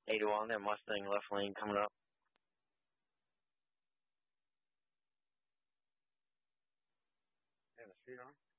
8 on there, Mustang left lane coming up. Yeah, the street on.